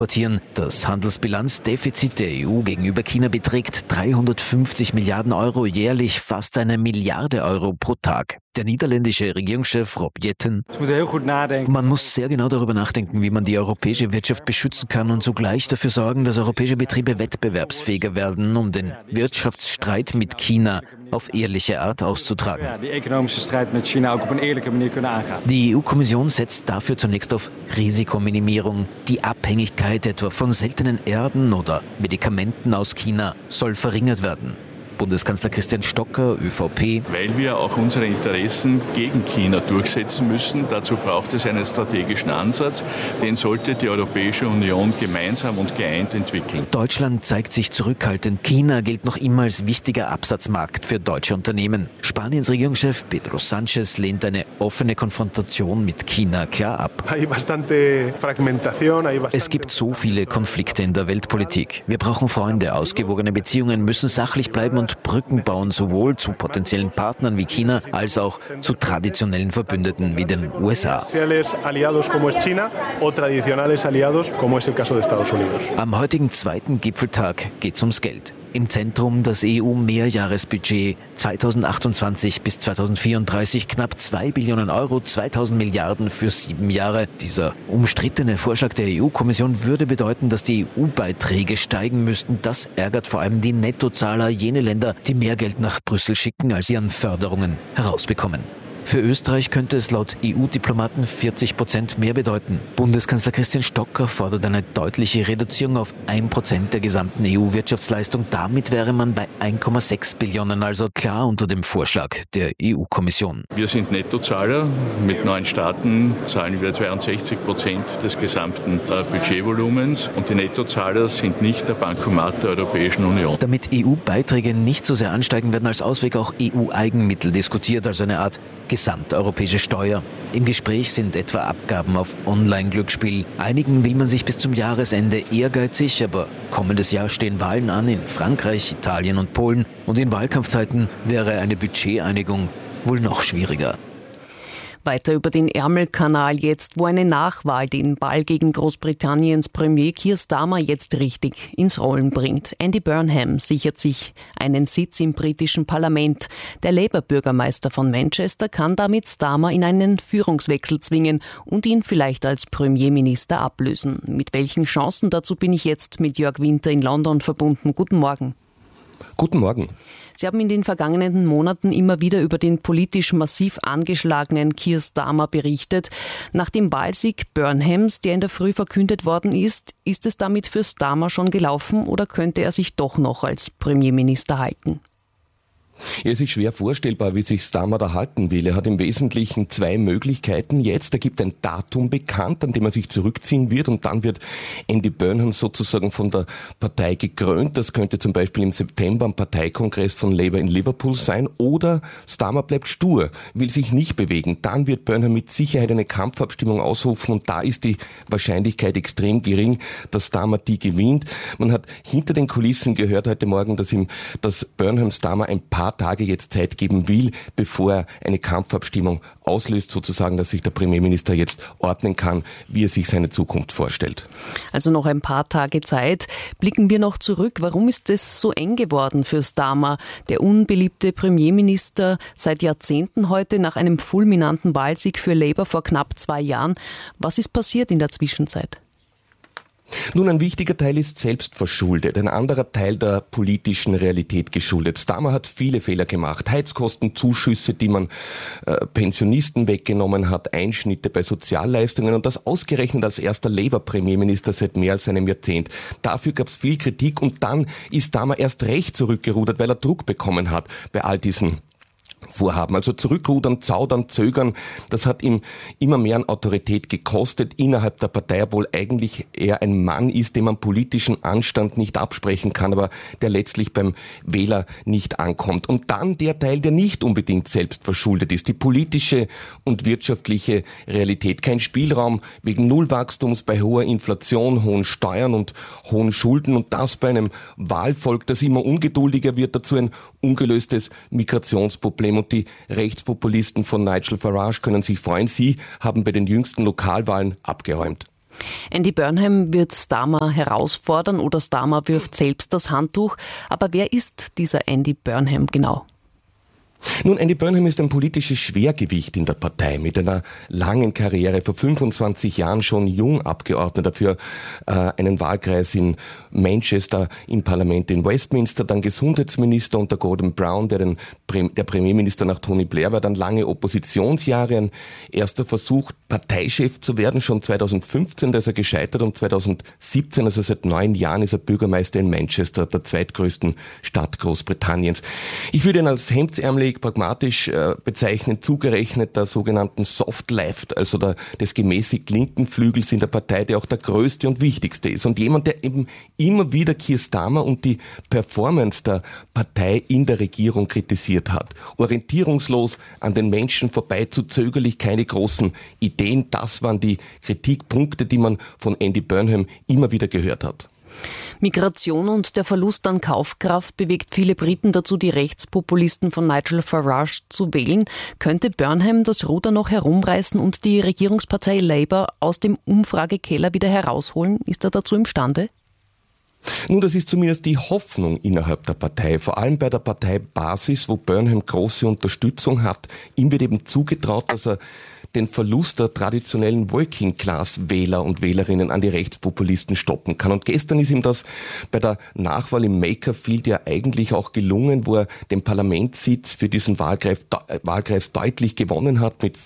exportieren. Das Handelsbilanzdefizit der EU gegenüber China beträgt 350 Milliarden Euro jährlich, fast 1 Milliarde Euro pro Tag. Der niederländische Regierungschef Rob Jetten: Man muss sehr genau darüber nachdenken, wie man die europäische Wirtschaft beschützen kann und zugleich dafür sorgen, dass europäische Betriebe wettbewerbsfähiger werden, um den Wirtschaftsstreit mit China auf ehrliche Art auszutragen. Die EU-Kommission setzt dafür zunächst auf Risikominimierung. Die Abhängigkeit etwa von seltenen Erden oder Medikamenten aus China soll verringert werden. Bundeskanzler Christian Stocker, ÖVP: Weil wir auch unsere Interessen gegen China durchsetzen müssen. Dazu braucht es einen strategischen Ansatz. Den sollte die Europäische Union gemeinsam und geeint entwickeln. Deutschland zeigt sich zurückhaltend. China gilt noch immer als wichtiger Absatzmarkt für deutsche Unternehmen. Spaniens Regierungschef Pedro Sánchez lehnt eine offene Konfrontation mit China klar ab. Es gibt so viele Konflikte in der Weltpolitik. Wir brauchen Freunde, ausgewogene Beziehungen, müssen sachlich bleiben und Brücken bauen, sowohl zu potenziellen Partnern wie China als auch zu traditionellen Verbündeten wie den USA. Am heutigen zweiten Gipfeltag geht es ums Geld. Im Zentrum das EU-Mehrjahresbudget 2028 bis 2034, knapp 2 Billionen Euro, 2000 Milliarden für 7 Jahre. Dieser umstrittene Vorschlag der EU-Kommission würde bedeuten, dass die EU-Beiträge steigen müssten. Das ärgert vor allem die Nettozahler, jene Länder, die mehr Geld nach Brüssel schicken, als sie an Förderungen herausbekommen. Für Österreich könnte es laut EU-Diplomaten 40% mehr bedeuten. Bundeskanzler Christian Stocker fordert eine deutliche Reduzierung auf 1% der gesamten EU-Wirtschaftsleistung. Damit wäre man bei 1,6 Billionen, also klar unter dem Vorschlag der EU-Kommission. Wir sind Nettozahler. Mit 9 Staaten zahlen wir 62% des gesamten Budgetvolumens. Und die Nettozahler sind nicht der Bankomat der Europäischen Union. Damit EU-Beiträge nicht so sehr ansteigen, werden als Ausweg auch EU-Eigenmittel diskutiert, also eine Art gesamteuropäische Steuer. Im Gespräch sind etwa Abgaben auf Online-Glücksspiel. Einigen will man sich bis zum Jahresende ehrgeizig, aber kommendes Jahr stehen Wahlen an in Frankreich, Italien und Polen. Und in Wahlkampfzeiten wäre eine Budgeteinigung wohl noch schwieriger. Weiter über den Ärmelkanal jetzt, wo eine Nachwahl den Ball gegen Großbritanniens Premier Keir Starmer jetzt richtig ins Rollen bringt. Andy Burnham sichert sich einen Sitz im britischen Parlament. Der Labour-Bürgermeister von Manchester kann damit Starmer in einen Führungswechsel zwingen und ihn vielleicht als Premierminister ablösen. Mit welchen Chancen dazu bin ich jetzt mit Jörg Winter in London verbunden. Guten Morgen. Guten Morgen. Sie haben in den vergangenen Monaten immer wieder über den politisch massiv angeschlagenen Keir Starmer berichtet. Nach dem Wahlsieg Burnhams, der in der Früh verkündet worden ist es damit für Starmer schon gelaufen oder könnte er sich doch noch als Premierminister halten? Ja, es ist schwer vorstellbar, wie sich Starmer da halten will. Er hat im Wesentlichen 2 Möglichkeiten jetzt. Er gibt ein Datum bekannt, an dem er sich zurückziehen wird und dann wird Andy Burnham sozusagen von der Partei gekrönt. Das könnte zum Beispiel im September am Parteikongress von Labour in Liverpool sein. Oder Starmer bleibt stur, will sich nicht bewegen. Dann wird Burnham mit Sicherheit eine Kampfabstimmung ausrufen und da ist die Wahrscheinlichkeit extrem gering, dass Starmer die gewinnt. Man hat hinter den Kulissen gehört heute Morgen, dass Burnham Starmer ein paar Tage jetzt Zeit geben will, bevor er eine Kampfabstimmung auslöst, sozusagen, dass sich der Premierminister jetzt ordnen kann, wie er sich seine Zukunft vorstellt. Also noch ein paar Tage Zeit. Blicken wir noch zurück. Warum ist es so eng geworden für Starmer? Der unbeliebte Premierminister seit Jahrzehnten heute nach einem fulminanten Wahlsieg für Labour vor knapp 2 Jahren. Was ist passiert in der Zwischenzeit? Nun, ein wichtiger Teil ist selbst verschuldet, ein anderer Teil der politischen Realität geschuldet. Starmer hat viele Fehler gemacht. Heizkosten, Zuschüsse, die man Pensionisten weggenommen hat, Einschnitte bei Sozialleistungen und das ausgerechnet als erster Labour-Premierminister seit mehr als einem Jahrzehnt. Dafür gab es viel Kritik und dann ist Starmer erst recht zurückgerudert, weil er Druck bekommen hat bei all diesen Vorhaben. Also zurückrudern, zaudern, zögern, das hat ihm immer mehr an Autorität gekostet innerhalb der Partei, obwohl eigentlich er ein Mann ist, dem man politischen Anstand nicht absprechen kann, aber der letztlich beim Wähler nicht ankommt. Und dann der Teil, der nicht unbedingt selbst verschuldet ist, die politische und wirtschaftliche Realität. Kein Spielraum wegen Nullwachstums, bei hoher Inflation, hohen Steuern und hohen Schulden und das bei einem Wahlvolk, das immer ungeduldiger wird, dazu ein ungelöstes Migrationsproblem. Und die Rechtspopulisten von Nigel Farage können sich freuen. Sie haben bei den jüngsten Lokalwahlen abgeräumt. Andy Burnham wird Starmer herausfordern oder Starmer wirft selbst das Handtuch. Aber wer ist dieser Andy Burnham genau? Nun, Andy Burnham ist ein politisches Schwergewicht in der Partei mit einer langen Karriere, vor 25 Jahren schon jung Abgeordneter für einen Wahlkreis in Manchester, im Parlament in Westminster, dann Gesundheitsminister unter Gordon Brown, der Premierminister nach Tony Blair war, dann lange Oppositionsjahre, ein erster Versuch, Parteichef zu werden, schon 2015, da ist er gescheitert, und 2017, also seit 9 Jahren, ist er Bürgermeister in Manchester, der zweitgrößten Stadt Großbritanniens. Ich würde ihn als hemdsärmelig, pragmatisch bezeichnen, zugerechnet der sogenannten Soft Left, also des gemäßigt linken Flügels in der Partei, der auch der größte und wichtigste ist. Und jemand, der eben immer wieder Keir Starmer und die Performance der Partei in der Regierung kritisiert hat. Orientierungslos, an den Menschen vorbei, zu zögerlich, keine großen Ideen. Das waren die Kritikpunkte, die man von Andy Burnham immer wieder gehört hat. Migration und der Verlust an Kaufkraft bewegt viele Briten dazu, die Rechtspopulisten von Nigel Farage zu wählen. Könnte Burnham das Ruder noch herumreißen und die Regierungspartei Labour aus dem Umfragekeller wieder herausholen? Ist er dazu imstande? Nun, das ist zumindest die Hoffnung innerhalb der Partei, vor allem bei der Parteibasis, wo Burnham große Unterstützung hat. Ihm wird eben zugetraut, dass er den Verlust der traditionellen Working-Class-Wähler und Wählerinnen an die Rechtspopulisten stoppen kann. Und gestern ist ihm das bei der Nachwahl im Makerfield ja eigentlich auch gelungen, wo er den Parlamentssitz für diesen Wahlkreis deutlich gewonnen hat mit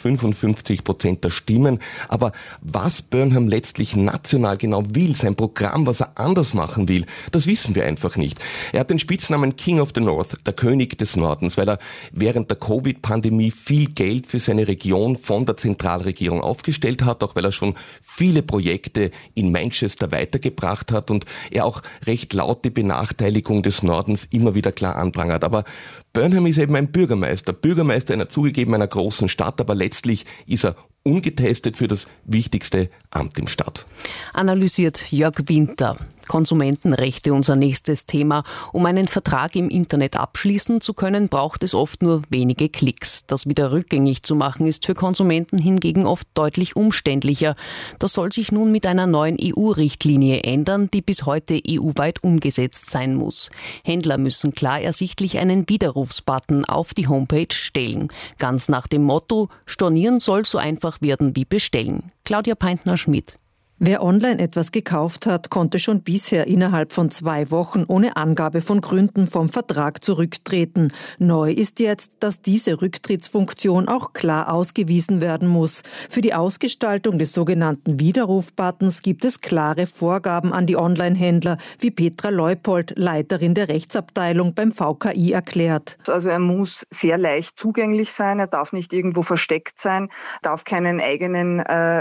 55% der Stimmen. Aber was Burnham letztlich national genau will, sein Programm, was er anders machen will, das wissen wir einfach nicht. Er hat den Spitznamen King of the North, der König des Nordens, weil er während der Covid-Pandemie viel Geld für seine Region von der Zentralregierung aufgestellt hat, auch weil er schon viele Projekte in Manchester weitergebracht hat und er auch recht laut die Benachteiligung des Nordens immer wieder klar anprangert. Aber Burnham ist eben ein Bürgermeister einer zugegeben einer großen Stadt, aber letztlich ist er ungetestet für das wichtigste Amt im Staat. Analysiert Jörg Winter. Konsumentenrechte, unser nächstes Thema. Um einen Vertrag im Internet abschließen zu können, braucht es oft nur wenige Klicks. Das wieder rückgängig zu machen, ist für Konsumenten hingegen oft deutlich umständlicher. Das soll sich nun mit einer neuen EU-Richtlinie ändern, die bis heute EU-weit umgesetzt sein muss. Händler müssen klar ersichtlich einen Widerrufsbutton auf die Homepage stellen. Ganz nach dem Motto, stornieren soll so einfach werden wie bestellen. Claudia Peintner-Schmidt. Wer online etwas gekauft hat, konnte schon bisher innerhalb von 2 Wochen ohne Angabe von Gründen vom Vertrag zurücktreten. Neu ist jetzt, dass diese Rücktrittsfunktion auch klar ausgewiesen werden muss. Für die Ausgestaltung des sogenannten Widerrufbuttons gibt es klare Vorgaben an die Online-Händler, wie Petra Leupold, Leiterin der Rechtsabteilung beim VKI, erklärt. Also er muss sehr leicht zugänglich sein, er darf nicht irgendwo versteckt sein, darf keinen eigenen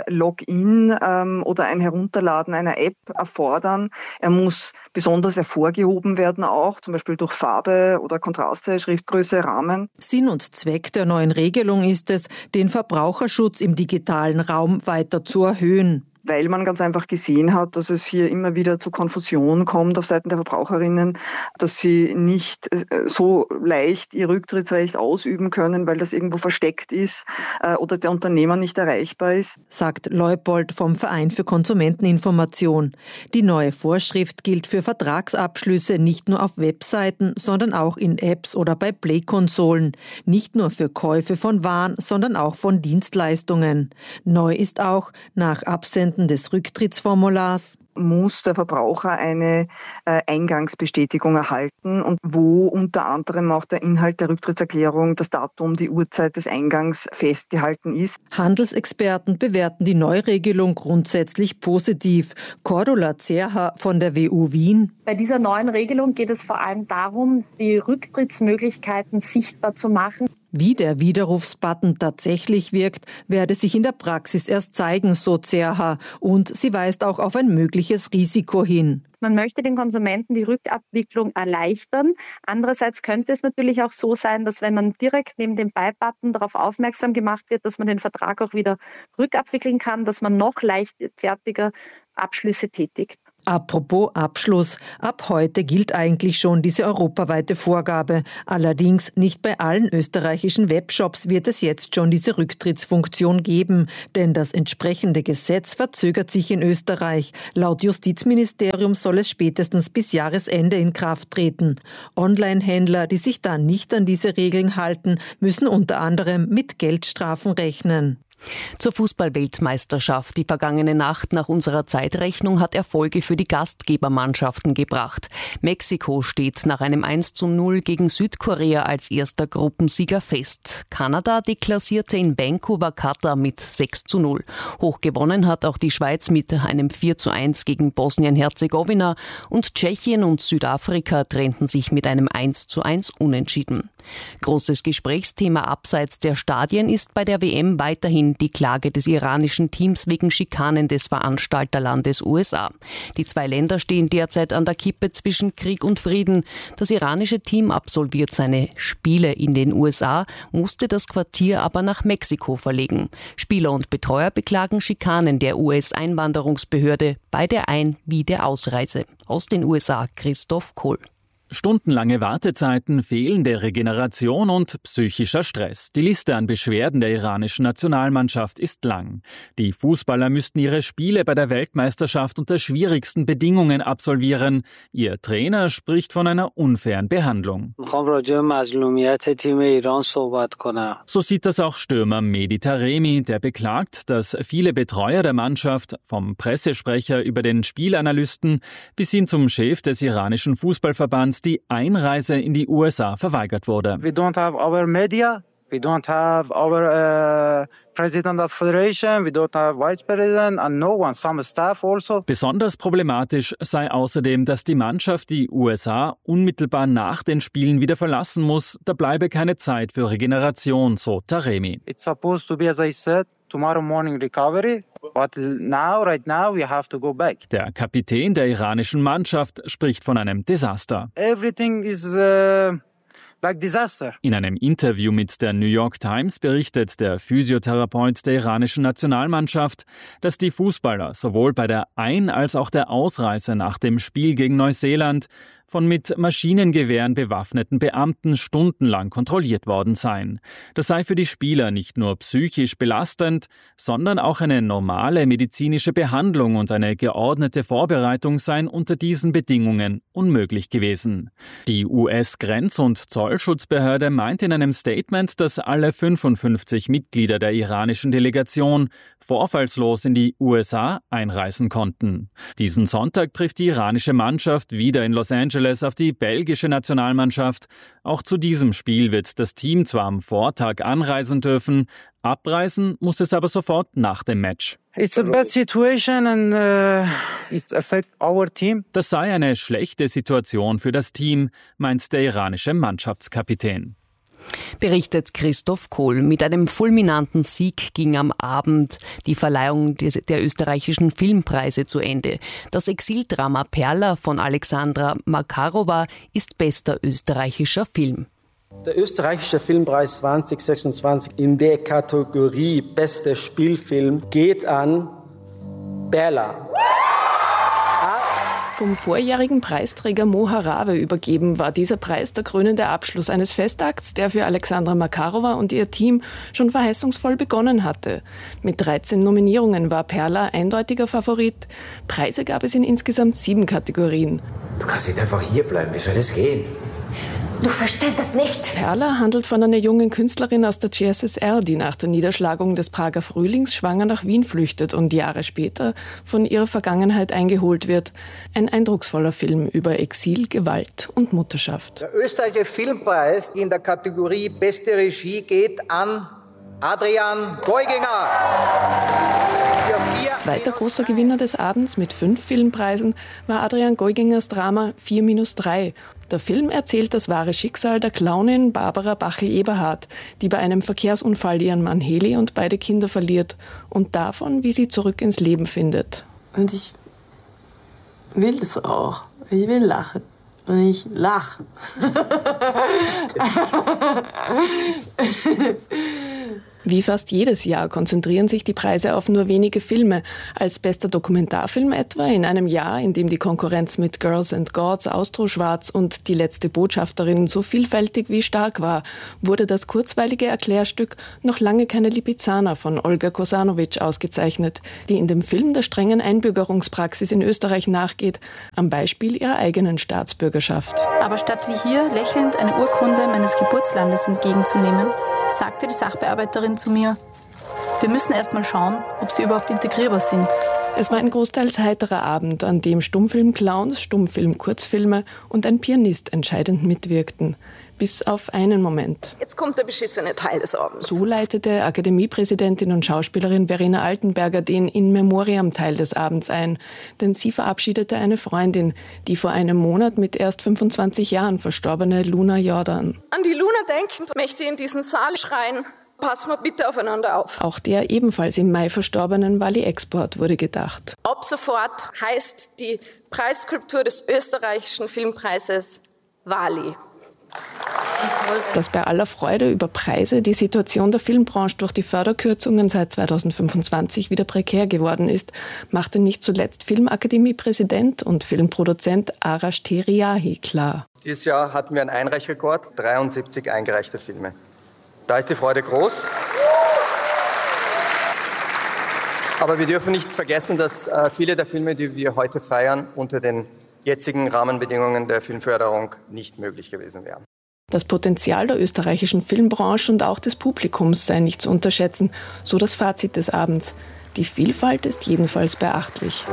Login oder ein Herunterladen einer App erfordern. Er muss besonders hervorgehoben werden auch, zum Beispiel durch Farbe oder Kontraste, Schriftgröße, Rahmen. Sinn und Zweck der neuen Regelung ist es, den Verbraucherschutz im digitalen Raum weiter zu erhöhen. Weil man ganz einfach gesehen hat, dass es hier immer wieder zu Konfusion kommt auf Seiten der Verbraucherinnen, dass sie nicht so leicht ihr Rücktrittsrecht ausüben können, weil das irgendwo versteckt ist oder der Unternehmer nicht erreichbar ist. Sagt Leupold vom Verein für Konsumenteninformation. Die neue Vorschrift gilt für Vertragsabschlüsse nicht nur auf Webseiten, sondern auch in Apps oder bei Play-Konsolen. Nicht nur für Käufe von Waren, sondern auch von Dienstleistungen. Neu ist auch, nach Absenden des Rücktrittsformulars muss der Verbraucher eine Eingangsbestätigung erhalten und wo unter anderem auch der Inhalt der Rücktrittserklärung, das Datum, die Uhrzeit des Eingangs festgehalten ist. Handelsexperten bewerten die Neuregelung grundsätzlich positiv. Cordula Zerha von der WU Wien. Bei dieser neuen Regelung geht es vor allem darum, die Rücktrittsmöglichkeiten sichtbar zu machen. Wie der Widerrufsbutton tatsächlich wirkt, werde sich in der Praxis erst zeigen, so Zerha. Und sie weist auch auf ein mögliches Risiko hin. Man möchte den Konsumenten die Rückabwicklung erleichtern. Andererseits könnte es natürlich auch so sein, dass wenn man direkt neben dem Buy-Button darauf aufmerksam gemacht wird, dass man den Vertrag auch wieder rückabwickeln kann, dass man noch leichtfertiger Abschlüsse tätigt. Apropos Abschluss. Ab heute gilt eigentlich schon diese europaweite Vorgabe. Allerdings nicht bei allen österreichischen Webshops wird es jetzt schon diese Rücktrittsfunktion geben. Denn das entsprechende Gesetz verzögert sich in Österreich. Laut Justizministerium soll es spätestens bis Jahresende in Kraft treten. Online-Händler, die sich dann nicht an diese Regeln halten, müssen unter anderem mit Geldstrafen rechnen. Zur Fußball-Weltmeisterschaft. Die vergangene Nacht nach unserer Zeitrechnung hat Erfolge für die Gastgebermannschaften gebracht. Mexiko steht nach einem 1:0 gegen Südkorea als erster Gruppensieger fest. Kanada deklassierte in Vancouver Katar mit 6:0. Hochgewonnen hat auch die Schweiz mit einem 4:1 gegen Bosnien-Herzegowina und Tschechien und Südafrika trennten sich mit einem 1:1 unentschieden. Großes Gesprächsthema abseits der Stadien ist bei der WM weiterhin die Klage des iranischen Teams wegen Schikanen des Veranstalterlandes USA. Die zwei Länder stehen derzeit an der Kippe zwischen Krieg und Frieden. Das iranische Team absolviert seine Spiele in den USA, musste das Quartier aber nach Mexiko verlegen. Spieler und Betreuer beklagen Schikanen der US-Einwanderungsbehörde bei der Ein- wie der Ausreise. Aus den USA Christoph Kohl. Stundenlange Wartezeiten, fehlende Regeneration und psychischer Stress. Die Liste an Beschwerden der iranischen Nationalmannschaft ist lang. Die Fußballer müssten ihre Spiele bei der Weltmeisterschaft unter schwierigsten Bedingungen absolvieren. Ihr Trainer spricht von einer unfairen Behandlung. So sieht das auch Stürmer Mehdi Taremi, der beklagt, dass viele Betreuer der Mannschaft, vom Pressesprecher über den Spielanalysten bis hin zum Chef des iranischen Fußballverbands, die Einreise in die USA verweigert wurde. We don't have our media, we don't have our president of federation, we don't have vice president and no one, some staff also. Besonders problematisch sei außerdem, dass die Mannschaft die USA unmittelbar nach den Spielen wieder verlassen muss. Da bleibe keine Zeit für Regeneration, so Taremi. It's supposed to be, as I said, tomorrow morning recovery. But right now, we have to go back. Der Kapitän der iranischen Mannschaft spricht von einem Desaster. Everything is like disaster. In einem Interview mit der New York Times berichtet der Physiotherapeut der iranischen Nationalmannschaft, dass die Fußballer sowohl bei der Ein- als auch der Ausreise nach dem Spiel gegen Neuseeland von mit Maschinengewehren bewaffneten Beamten stundenlang kontrolliert worden seien. Das sei für die Spieler nicht nur psychisch belastend, sondern auch eine normale medizinische Behandlung und eine geordnete Vorbereitung seien unter diesen Bedingungen unmöglich gewesen. Die US-Grenz- und Zollschutzbehörde meint in einem Statement, dass alle 55 Mitglieder der iranischen Delegation vorfallslos in die USA einreisen konnten. Diesen Sonntag trifft die iranische Mannschaft wieder in Los Angeles auf die belgische Nationalmannschaft. Auch zu diesem Spiel wird das Team zwar am Vortag anreisen dürfen, abreisen muss es aber sofort nach dem Match. It's a bad situation and it affects our team. Das sei eine schlechte Situation für das Team, meint der iranische Mannschaftskapitän. Berichtet Christoph Kohl. Mit einem fulminanten Sieg ging am Abend die Verleihung der österreichischen Filmpreise zu Ende. Das Exildrama Perla von Alexandra Makarova ist bester österreichischer Film. Der österreichische Filmpreis 2026 in der Kategorie Bester Spielfilm geht an Perla. Vom vorjährigen Preisträger Mo Harave übergeben war dieser Preis der krönende Abschluss eines Festakts, der für Alexandra Makarova und ihr Team schon verheißungsvoll begonnen hatte. Mit 13 Nominierungen war Perla eindeutiger Favorit. Preise gab es in insgesamt 7 Kategorien. Du kannst nicht einfach hier bleiben, wie soll das gehen? Du verstehst das nicht. Perla handelt von einer jungen Künstlerin aus der CSSR, die nach der Niederschlagung des Prager Frühlings schwanger nach Wien flüchtet und Jahre später von ihrer Vergangenheit eingeholt wird. Ein eindrucksvoller Film über Exil, Gewalt und Mutterschaft. Der österreichische Filmpreis in der Kategorie Beste Regie geht an Adrian Geuginger. Zweiter großer Gewinner des Abends mit 5 Filmpreisen war Adrian Geugingers Drama 4-3. Der Film erzählt das wahre Schicksal der Clownin Barbara Bachl-Eberhardt, die bei einem Verkehrsunfall ihren Mann Heli und beide Kinder verliert und davon, wie sie zurück ins Leben findet. Und ich will das auch. Ich will lachen. Und ich lache. Wie fast jedes Jahr konzentrieren sich die Preise auf nur wenige Filme. Als bester Dokumentarfilm etwa in einem Jahr, in dem die Konkurrenz mit Girls and Gods, Austro-Schwarz und Die letzte Botschafterin so vielfältig wie stark war, wurde das kurzweilige Erklärstück Noch lange keine Lipizzaner von Olga Kosanovic ausgezeichnet, die in dem Film der strengen Einbürgerungspraxis in Österreich nachgeht, am Beispiel ihrer eigenen Staatsbürgerschaft. Aber statt wie hier lächelnd eine Urkunde meines Geburtslandes entgegenzunehmen, sagte die Sachbearbeiterin zu mir, wir müssen erst mal schauen, ob sie überhaupt integrierbar sind. Es war ein großteils heiterer Abend, an dem Stummfilm-Clowns, Stummfilm-Kurzfilme und ein Pianist entscheidend mitwirkten. Bis auf einen Moment. Jetzt kommt der beschissene Teil des Abends. So leitete Akademiepräsidentin und Schauspielerin Verena Altenberger den In-Memoriam-Teil des Abends ein. Denn sie verabschiedete eine Freundin, die vor einem Monat mit erst 25 Jahren verstorbene Luna Jordan. An die Luna denkend möchte ich in diesen Saal schreien, passen wir bitte aufeinander auf. Auch der ebenfalls im Mai verstorbenen Wally Export wurde gedacht. Ab sofort heißt die Preisskulptur des österreichischen Filmpreises Wally. Dass bei aller Freude über Preise die Situation der Filmbranche durch die Förderkürzungen seit 2025 wieder prekär geworden ist, machte nicht zuletzt Filmakademie-Präsident und Filmproduzent Arash Teriyahi klar. Dieses Jahr hatten wir einen Einreichrekord, 73 eingereichte Filme. Da ist die Freude groß. Aber wir dürfen nicht vergessen, dass viele der Filme, die wir heute feiern, unter den jetzigen Rahmenbedingungen der Filmförderung nicht möglich gewesen wären. Das Potenzial der österreichischen Filmbranche und auch des Publikums sei nicht zu unterschätzen, so das Fazit des Abends. Die Vielfalt ist jedenfalls beachtlich.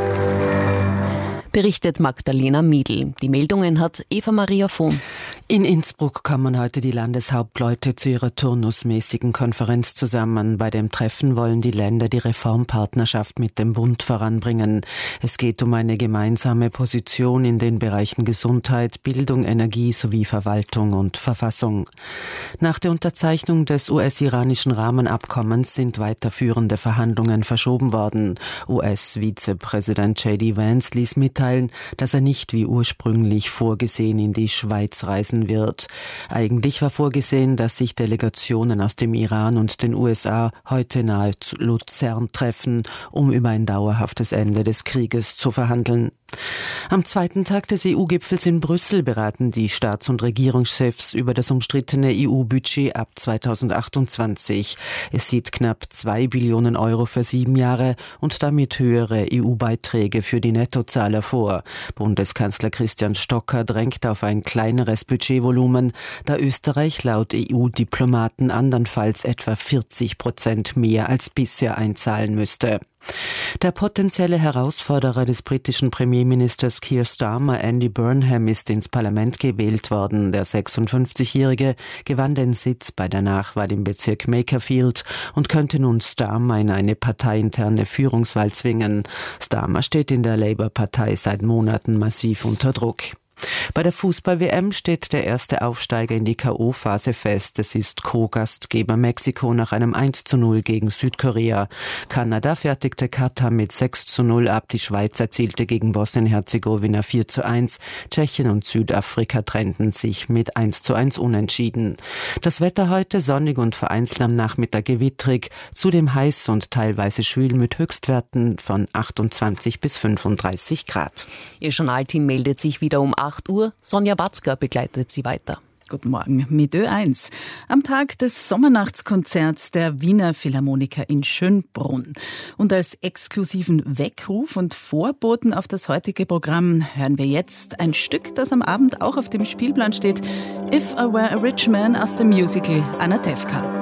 Berichtet Magdalena Miedl. Die Meldungen hat Eva-Maria Vohn. In Innsbruck kommen heute die Landeshauptleute zu ihrer turnusmäßigen Konferenz zusammen. Bei dem Treffen wollen die Länder die Reformpartnerschaft mit dem Bund voranbringen. Es geht um eine gemeinsame Position in den Bereichen Gesundheit, Bildung, Energie sowie Verwaltung und Verfassung. Nach der Unterzeichnung des US-iranischen Rahmenabkommens sind weiterführende Verhandlungen verschoben worden. US-Vizepräsident J.D. Vance ließ mitteilen, dass er nicht wie ursprünglich vorgesehen in die Schweiz reisen wird. Eigentlich war vorgesehen, dass sich Delegationen aus dem Iran und den USA heute nahe zu Luzern treffen, um über ein dauerhaftes Ende des Krieges zu verhandeln. Am zweiten Tag des EU-Gipfels in Brüssel beraten die Staats- und Regierungschefs über das umstrittene EU-Budget ab 2028. Es sieht knapp 2 Billionen Euro für 7 Jahre und damit höhere EU-Beiträge für die Nettozahler vor. Bundeskanzler Christian Stocker drängt auf ein kleineres Budgetvolumen, da Österreich laut EU-Diplomaten andernfalls etwa 40% mehr als bisher einzahlen müsste. Der potenzielle Herausforderer des britischen Premierministers Keir Starmer, Andy Burnham, ist ins Parlament gewählt worden. Der 56-Jährige gewann den Sitz bei der Nachwahl im Bezirk Makerfield und könnte nun Starmer in eine parteiinterne Führungswahl zwingen. Starmer steht in der Labour-Partei seit Monaten massiv unter Druck. Bei der Fußball-WM steht der erste Aufsteiger in die K.O.-Phase fest. Es ist Co-Gastgeber Mexiko nach einem 1:0 gegen Südkorea. Kanada fertigte Katar mit 6:0 ab. Die Schweiz erzielte gegen Bosnien-Herzegowina 4:1. Tschechien und Südafrika trennten sich mit 1:1 unentschieden. Das Wetter heute sonnig und vereinzelt am Nachmittag gewittrig, zudem heiß und teilweise schwül mit Höchstwerten von 28 bis 35 Grad. Ihr Journalteam meldet sich wieder um 8 Uhr. Sonja Batzker begleitet sie weiter. Guten Morgen mit Ö1. Am Tag des Sommernachtskonzerts der Wiener Philharmoniker in Schönbrunn. Und als exklusiven Weckruf und Vorboten auf das heutige Programm hören wir jetzt ein Stück, das am Abend auch auf dem Spielplan steht. If I Were a Rich Man aus dem Musical Anatevka.